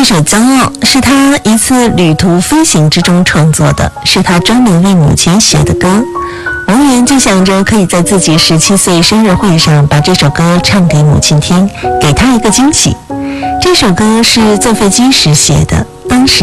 首《骄傲》是他一次旅途飞行之中创作的，是他专门为母亲写的歌。王源就想着可以在自己17岁生日会上把这首歌唱给母亲听，给她一个惊喜。这首歌是坐飞机时写的，当时